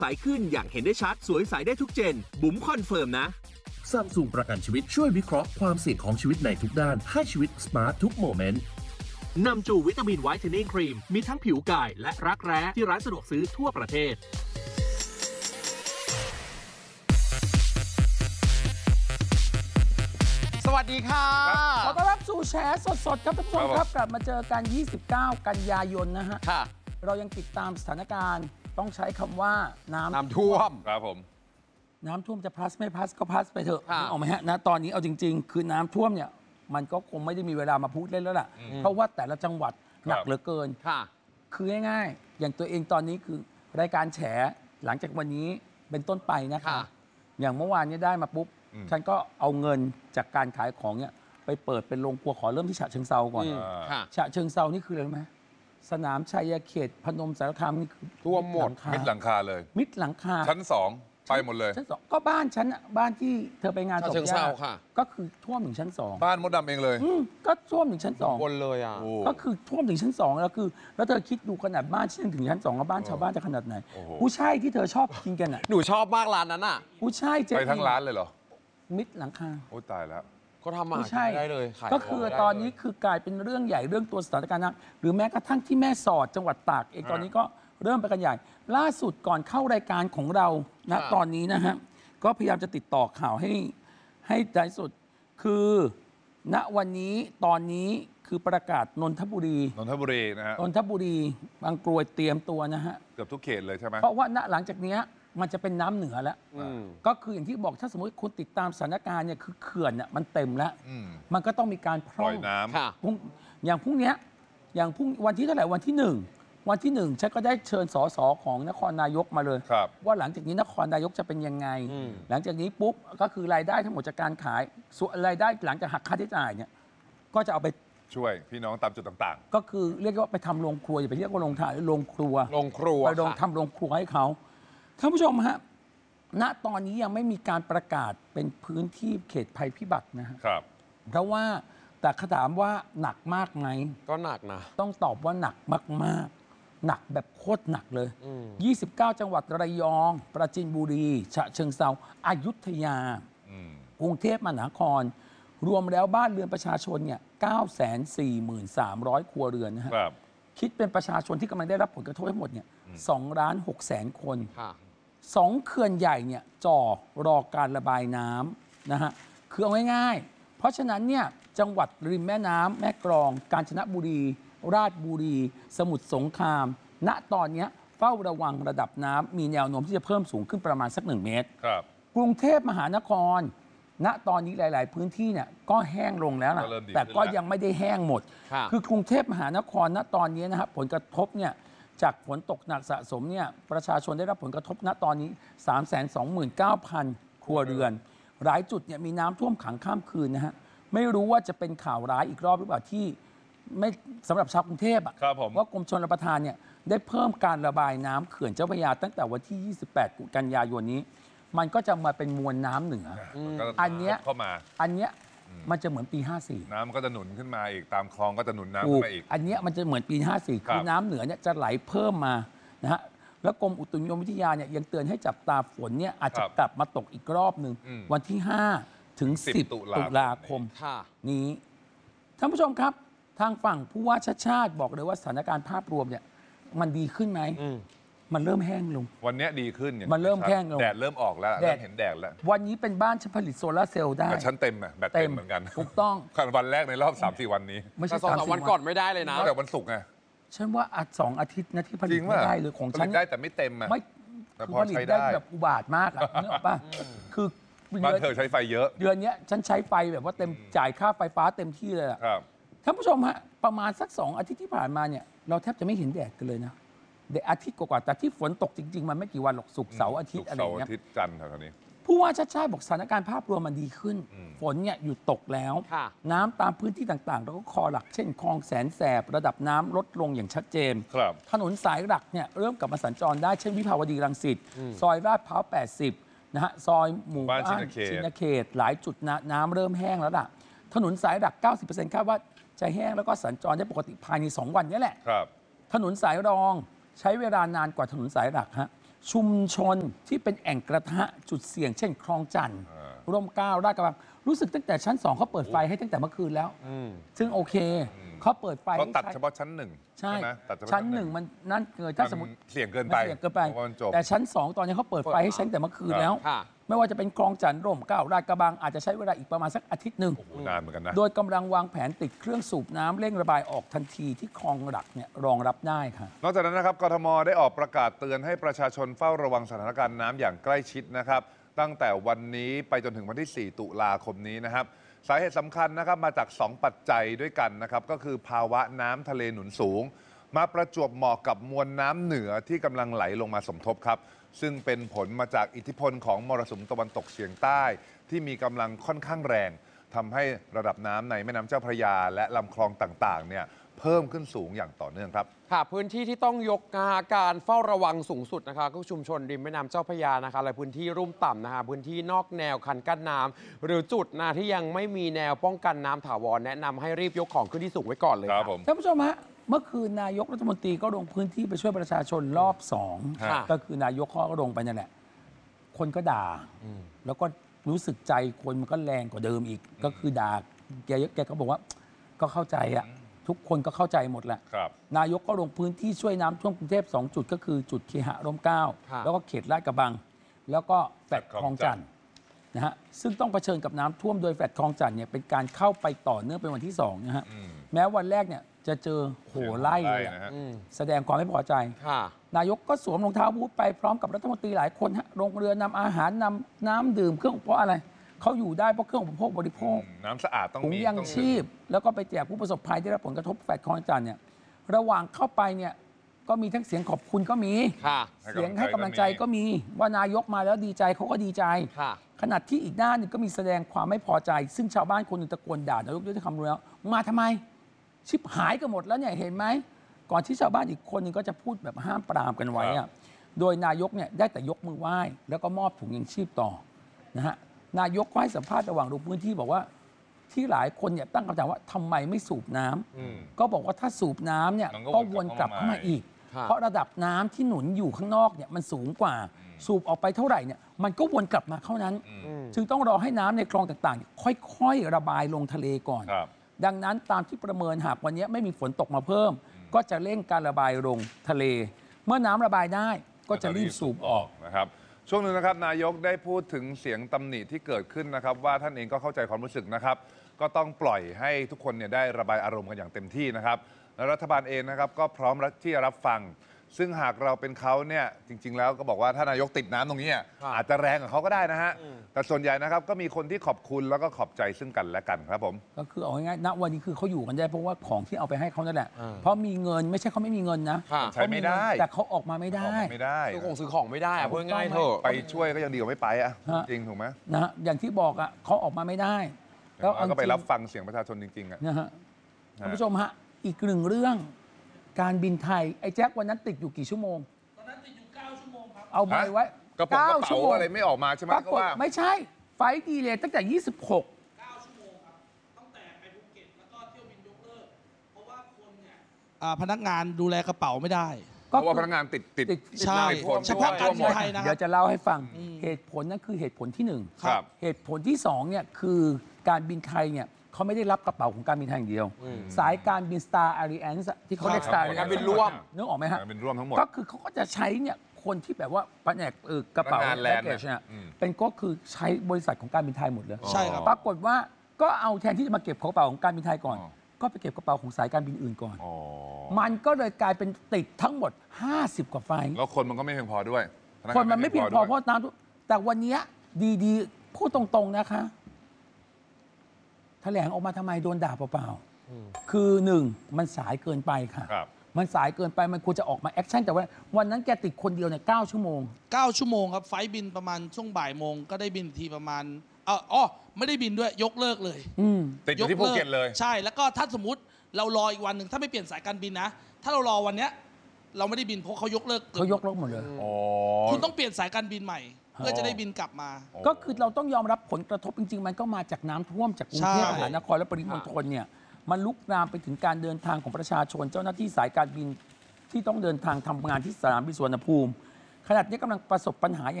ใสขึ้นอย่างเห็นได้ชัดสวยใสได้ทุกเจนบุ๋มคอนเฟิร์มนะ Samsung ประกันชีวิตช่วยวิเคราะห์ความเสี่ยงของชีวิตในทุกด้านให้ชีวิตสมาร์ททุกโมเมนต์นำจูวิตามินไวท์เทนนิ่งครีมมีทั้งผิวกายและรักแร้ที่ร้านสะดวกซื้อทั่วประเทศสวัสดีค่ะขอต้อนรับสู่แฉสดๆครับท่านผู้ชมครับกลับมาเจอกัน29 กันยายนนะฮะเรายังติดตามสถานการณ์ต้องใช้คำว่าน้ำท่วมครับผมน้ำท่วมจะพลัสไม่พลัสก็พลัสไปเถอะเอาไหมฮะนะตอนนี้เอาจริงๆคือน้ำท่วมเนี่ยมันก็คงไม่ได้มีเวลามาพูดเล่นแล้วล่ะเพราะว่าแต่ละจังหวัดหนักเหลือเกินคือง่ายๆอย่างตัวเองตอนนี้คือรายการแฉหลังจากวันนี้เป็นต้นไปนะคะอย่างเมื่อวานนี้ได้มาปุ๊บฉันก็เอาเงินจากการขายของเนี่ยไปเปิดเป็นโรงครัวขอเริ่มที่ฉะเชิงเซาก่อนฉะเชิงเซานี่คืออะไรรู้ไหมสนามชัยเขตพนมสารคามนี่คือท่วมหมดมิดหลังคาเลยมิดหลังคาชั้น2ไปหมดเลยชั้น2ก็บ้านฉันบ้านที่เธอไปงานศพย่าก็คือท่วมถึงชั้น2 บ้านมดดำเองเลยก็ท่วมถึงชั้น2 บนเลยอ่ะก็คือท่วมถึงชั้น2แล้วเธอคิดดูขนาดบ้านฉันถึงชั้น2แล้วบ้านชาวบ้านจะขนาดไหนผู้ช่ายที่เธอชอบกินกันอ่ะหนูชอบมากร้านนั้นอ่ะผู้ช่ายเจ๊ไปทั้งร้านเลยเหรอมิดหลังคาโอ้ตายแล้วเขาทำมาได้เลยก็คือตอนนี้คือกลายเป็นเรื่องใหญ่เรื่องตัวสถานการณ์นะหรือแม้กระทั่งที่แม่สอดจังหวัดตากเองตอนนี้ก็เริ่มไปกันใหญ่ล่าสุดก่อนเข้ารายการของเรานะตอนนี้นะฮะก็พยายามจะติดต่อข่าวให้ได้สุดคือณวันนี้ตอนนี้คือประกาศนนทบุรีนะฮะนนทบุรีบางกรวยเตรียมตัวนะฮะเกือบทุกเขตเลยใช่ไหมเพราะว่าณหลังจากนี้มันจะเป็นน้ำเหนือแล้วก็คืออย่างที่บอกถ้าสมมติคุณติดตามสถานการณ์เนี่ยคือเขื่อนเนี่ยมันเต็มแล้วมันก็ต้องมีการพร่องน้ำอย่างพรุ่งนี้อย่างพรุ่งวันที่เท่าไหร่วันที่1ฉันก็ได้เชิญสสของนครนายกมาเลยว่าหลังจากนี้นครนายกจะเป็นยังไงหลังจากนี้ปุ๊บก็คือรายได้ทั้งหมดจากการขายส่วนรายได้หลังจากหักค่าใช้จ่ายเนี่ยก็จะเอาไปช่วยพี่น้องตามจุดต่างๆก็คือเรียกว่าไปทำโรงครัวอย่าไปเรียกว่าโรงทานโรงครัวไปทำโรงครัวให้เขาท่านผู้ชมฮะณตอนนี้ยังไม่มีการประกาศเป็นพื้นที่เขตภัยพิบัตินะครับเพราะว่าแต่คำถามว่าหนักมากไหมก็หนักนะต้องตอบว่าหนักมากๆหนักแบบโคตรหนักเลย29 จังหวัดระยองปราจีนบุรีฉะเชิงเทราอยุธยากรุงเทพมหานครรวมแล้วบ้านเรือนประชาชนเนี่ย 943,000 ครัวเรือนนะฮะคิดเป็นประชาชนที่กำลังได้รับผลกระทบทั้งหมดเนี่ย2,600,000 คน2 เขื่อนใหญ่เนี่ยจ่อรอการระบายน้ำนะฮะคือเอาง่ายๆเพราะฉะนั้นเนี่ยจังหวัดริมแม่น้ำแม่กลองกาญจนบุรีราชบุรีสมุทรสงครามณตอนนี้เฝ้าระวังระดับน้ำมีแนวโน้มที่จะเพิ่มสูงขึ้นประมาณสัก1 เมตรกรุงเทพมหานครณตอนนี้หลายๆพื้นที่เนี่ยก็แห้งลงแล้วนะแต่ก็ยังไม่ได้แห้งหมดคือกรุงเทพมหานครณตอนนี้นะครับผลกระทบเนี่ยจากฝนตกหนักสะสมเนี่ยประชาชนได้รับผลกระทบณตอนนี้ 329,000 ครัวเรือนหลายจุดเนี่ยมีน้ำท่วมขังข้ามคืนนะฮะไม่รู้ว่าจะเป็นข่าวร้ายอีกรอบหรือเปล่าที่ไม่สำหรับชาวกรุงเทพว่ากรมชลประทานเนี่ยได้เพิ่มการระบายน้ำเขื่อนเจ้าพระยาตั้งแต่วันที่28 กันยายนนี้มันก็จะมาเป็นมวลน้ำเหนืออันเนี้ยมันจะเหมือนปี54 น้ำมันก็จะหนุนขึ้นมาอีกตามคลองก็จะหนุนน้ำขึ้นมาอีกอันเนี้ยมันจะเหมือนปี54คือน้ำเหนือเนี่ยจะไหลเพิ่มมานะฮะแล้วกรมอุตุนิยมวิทยาเนี่ยยังเตือนให้จับตาฝนเนี่ยอาจจะกลับมาตกอีกรอบหนึ่งวันที่5 ถึง 10 ตุลาคมนี้ท่านผู้ชมครับทางฝั่งผู้ว่าชัดชาติบอกเลยว่าสถานการณ์ภาพรวมเนี่ยมันดีขึ้นไหมมันเริ่มแห้งลงวันนี้ดีขึ้นมันเริ่มแห้งลงแดดเริ่มออกแล้วเริ่มเห็นแดดแล้ววันนี้เป็นบ้านฉันผลิตโซลาร์เซลล์ได้แต่ฉันเต็มแบตเต็มเหมือนกันถูกต้องวันแรกในรอบ 3-4 วันนี้ไม่ใช่ 2-3 วันก่อนไม่ได้เลยนะแต่วันศุกร์ไงฉันว่า2 อาทิตย์นะที่ผลิตไม่ได้เลยของฉันได้แต่ไม่เต็มไม่ผลิตได้แบบอุบาทมากนึกออกป่ะคือบ้านเธอใช้ไฟเยอะเดือนนี้ฉันใช้ไฟแบบว่าเต็มจ่ายค่าไฟฟ้าเต็มที่เลยท่านผู้ชมฮะประมาณสัก2 อาทิตย์ที่ผ่านมาเนี่ยเราแทบจะไม่เห็นแดดกันเลยนะเดี๋ยวอาทิตย์กว่าแต่ที่ฝนตกจริงๆมันไม่กี่วันหรอกศุกร์เสาร์อาทิตย์อะไรอย่างเงี้ยอาทิตย์จันทร์แถวนี้ผู้ว่าชัดชาติบอกสถานการณ์ภาพรวมมันดีขึ้นฝนเนี่ยหยุดตกแล้วน้ำตามพื้นที่ต่างๆแล้วก็คอหลักเช่นคลองแสนแสบระดับน้ำลดลงอย่างชัดเจนถนนสายหลักเนี่ยเริ่มกลับมาสัญจรได้เช่นวิภาวดีรังสิตซอยลาดพร้าว80นะฮะซอยหมู่บ้านชินเขตหลายจุดน้ำเริ่มแห้งแล้วล่ะถนนสายหลัก 90% คาดว่าจะแห้งแล้วก็สัญจรได้ปกติภายใน2 วันนี้แหละถนนสายรองใช้เวลานานกว่าถนนสายหลักฮะชุมชนที่เป็นแอ่งกระทะจุดเสี่ยงเช่นคลองจันทร์ร่มเกล้าลาดกระบังรู้สึกตั้งแต่ชั้น 2เขาเปิดไฟให้ตั้งแต่เมื่อคืนแล้วซึ่งโอเคเขาเปิดไฟเขาตัดให้เฉพาะชั้น 1 ใช่ไหมตัดเฉพาะชั้น 1มันนั่นเกินถ้าสมมติเสี่ยงเกินมันไปเสี่ยงเกินไปเพราะมันจบแต่ชั้น 2 ตอนนี้เขาเปิดไฟให้ใช้ตั้งแต่เมื่อคืนแล้วค่ะไม่ว่าจะเป็นคลองจันทร์ร่มเกล้าลาดกระบังอาจจะใช้เวลาอีกประมาณสักอาทิตย์หนึ่งโอ้โหนานเหมือนกันนะโดยกำลังวางแผนติดเครื่องสูบน้ำเร่งระบายออกทันทีที่คลองหลักเนี่ยรองรับได้ค่ะนอกจากนั้นนะครับกทมได้ออกประกาศเตือนให้ประชาชนเฝ้าระวังสถานการณ์น้ำอย่างใกล้ชิดนะครับตั้งแต่วันนี้ไปจนถึงวันที่ 4 ตุลาคมนี้นะครับสาเหตุสำคัญนะครับมาจาก 2 ปัจจัยด้วยกันนะครับก็คือภาวะน้ำทะเลหนุนสูง มาประจวบเหมาะกับมวลน้ำเหนือที่กำลังไหลลงมาสมทบครับซึ่งเป็นผลมาจากอิทธิพลของมรสุมตะวันตกเฉียงใต้ ที่มีกำลังค่อนข้างแรงทำให้ระดับน้ำในแม่น้ำเจ้าพระยาและลำคลองต่างๆเนี่ยเพิ่มขึ้นสูงอย่างต่อเนื่องครับค่ะพื้นที่ที่ต้องยกการเฝ้าระวังสูงสุดนะคะก็ชุมชนริมแม่น้ำเจ้าพระยานะคะและพื้นที่รุ่มต่ำนะคะพื้นที่นอกแนวคันกั้นน้ำหรือจุดนะที่ยังไม่มีแนวป้องกันน้ำถาวรแนะนำให้รีบยกของขึ้นที่สูงไว้ก่อนเลยครับผมท่านผู้ชมฮะเมื่อคืนนายกรัฐมนตรีก็ลงพื้นที่ไปช่วยประชาชนรอบค่ะ 2ก็คือนายกเขาก็ลงไปนั่นแหละคนก็ด่าแล้วก็รู้สึกใจคนมันก็แรงกว่าเดิมอีกก็คือด่าแกก็บอกว่าก็เข้าใจอะทุกคนก็เข้าใจหมดแหละครับนายกก็ลงพื้นที่ช่วยน้ำท่วมกรุงเทพ2 จุดก็คือจุดเคหะร่มเกล้าค่ะแล้วก็เขตลาดกระบัง แล้วก็แฟลตคลองจันทร์นะฮะซึ่งต้องเผชิญกับน้ำท่วมโดยแฟลตคลองจันทร์เนี่ยเป็นการเข้าไปต่อเนื่องเป็นวันที่2นะฮะแม้วันแรกเนี่ยจะเจอโหไล่เลยอะนะฮะแสดงความไม่พอใจค่ะนายกก็สวมรองเท้าบูทไปพร้อมกับรัฐมนตรีหลายคนฮะลงเรือนำอาหารนำน้ำดื่มเครื่องเพราะอะไรเขาอยู่ได้เพราะเครื่องอุปโภคบริโภคน้ำสะอาดต้องถุงมียังต้องชีพ แล้วก็ไปแจกผู้ประสบภัยได้รับผลกระทบแฟลตคลองจันทร์เนี่ยระหว่างเข้าไปเนี่ยก็มีทั้งเสียงขอบคุณก็มีค่ะเสียงให้กำลังใจก็มีว่านายกมาแล้วดีใจเขาก็ดีใจค่ะขณะที่อีกด้านหนึงก็มีแสดงความไม่พอใจ ซึ่งชาวบ้านคนหนึ่งตะโกนด่านายกด้วยคำรุนแรงมาทำไม ชิบหายกันหมดแล้วเนี่ยเห็นไหมก่อนที่ชาวบ้านอีกคนหนึ่งก็จะพูดแบบห้ามปรามกันไว้อะโดยนายกเนี่ยได้แต่ยกมือไหว้แล้วก็มอบถุงยังชีพต่อนะฮะนายกก็ให้สัมภาษณ์ระหว่างลงพื้นที่บอกว่าที่หลายคนเนี่ยตั้งคำถามว่าทำไมไม่สูบน้ำก็บอกว่าถ้าสูบน้ำเนี่ยมันก็ก็ววน นกกลัลับบ เข้าเข้ามามาอีกค่ะเพราะระดับน้ำที่หนุนอยู่ข้างนอกเนี่ยมันสูงกว่า สูบออกไปเท่าไหร่เนี่ยมันก็วนกลับมาเท่านั้น จึงต้องรอให้น้ำในคลองต่างๆเนี่ยค่อยๆ ระบายลงทะเลก่อนครับดังนั้นตามที่ประเมินหากวันนี้ไม่มีฝนตกมาเพิ่ม ก็จะเร่งการระบายลงทะเล เมื่อน้ำระบายได้ก็จะรีบสูบออกนะครับช่วงหนึ่งนะครับนายกได้พูดถึงเสียงตำหนิที่เกิดขึ้นนะครับว่าท่านเองก็เข้าใจความรู้สึกนะครับก็ต้องปล่อยให้ทุกคนเนี่ยได้ระบายอารมณ์กันอย่างเต็มที่นะครับและรัฐบาลเองนะครับก็พร้อมที่จะรับฟัง ซึ่งหากเราเป็นเขาเนี่ยจริง ๆ แล้วก็บอกว่าถ้านายกติดน้ำตรงนี้อาจจะแรงกับเขาก็ได้นะฮะแต่ส่วนใหญ่นะครับก็มีคนที่ขอบคุณแล้วก็ขอบใจซึ่งกันและกันครับผมก็คือเอาง่ายๆณวันนี้คือเขาอยู่กันได้เพราะว่าของที่เอาไปให้เขานั่นแหละ เพราะมีเงินไม่ใช่เขาไม่มีเงินนะค่ะใช้ไม่ได้แต่เขาออกมาไม่ได้ออกไม่ได้ซื้อของไม่ได้อะพูดง่ายๆเถอะไปช่วยก็ยังดีกว่าไม่ไปอ่ะฮะจริงถูกไหมนะฮะอย่างที่บอกอ่ะเขาออกมาไม่ได้แล้วก็ไปจงๆรับฟังเสียงประชาชนจริงๆอ่ะนะฮะท่านผู้ชมฮะอีกหนึ่งเรื่องการบินไทยไอ้แจ็ควันนั้นติดอยู่กี่ชั่วโมงตอนนั้นติดอยู่9 ชั่วโมงครับเอาไปไว้กระเป๋ากระชั่วเป๋าโมงอะไรไม่ออกมาใช่ไหมปราก็กฏว่าไม่ใช่ไฟล์ดีเลยตั้งแต่ 26 พนักงานดูแลกระเป๋าไม่ได้เพราะว่าพนักงานติดใช่ติดฝนเฉพาะการบินไทยนะคเดี๋รัยบวจะเล่าให้ฟังเหตุผลนั่นคือเหตุผลที่ 1 ครับเหตุผลที่2เนี่ยคือการบินไทยเนี่ยเขาไม่ได้รับกระเป๋าของการบินไทยอย่างเดียว สายการบิน Star Alliance ที่เขาเรียก Star การบิ Alliance นร่วมนึกออกไหมฮะการบินร่วมทั้งหมดก็คือเขาก็จะใช้เนี่ยคนที่แบบว่าแผนกกระเป๋าพนักงานแลนด์แพ็กเกจเนี่ยอืมเป็นก็คือใช้บริษัทของการบินไทยหมดเลยใช่ครับปรากฏว่าก็เอาแทนที่จะมาเก็บกระเป๋าของการบินไทยก่อน ก็ไปเก็บกระเป๋าของสายการบินอื่นก่อนอ๋อมันก็เลยกลายเป็นติดทั้งหมด 50 กว่าไฟล์แล้วคนมันก็ไม่เพียงพอด้วยพกงาคนมันไม่เพียงพอเพด้วยราะน้ำท่วมแต่วันเนี้ยดีๆ พูดตรงๆนะคะ แถลงออกมาทำไมโดนด่าเปล่าๆ คือ 1 มันสายเกินไปค่ะครับมันสายเกินไปมันควรจะออกมาแอคชั่นแต่ว่าวันนั้นแกติดคนเดียวเนี่ย9 ชั่วโมง 9 ชั่วโมงครับ ไฟล์บินประมาณช่วงบ่ายโมงก็ได้บินทีประมาณไม่ได้บินด้วยยกเลิกเลยอืมติดอยู่ที่ภูเก็ตเลยใช่ แล้วก็ถ้าสมมติเรารออีกวันหนึ่งถ้าไม่เปลี่ยนสายการบินนะ ถ้าเรารอวันเนี้ยเราไม่ได้บินเพราะเขายกเลิกเขายกเลิกหมดเลยอ๋อคุณต้องเปลี่ยนสายการบินใหม่ เพื่อจะได้บินกลับมาก็คือเราต้องยอมรับผลกระทบจริงๆ มันก็มาจากน้ำท่วมจากกรุงเทพใช่มหานครและปริมณฑลเนี่ยมันลุกลามไปถึงการเดินทางของประชาชนเจ้าหน้าที่สายการบินที่ต้องเดินทางทำงานที่สนามบินสุวรรณภูมิ ขขณะนี้กำลังประสบปัญหาอย่าง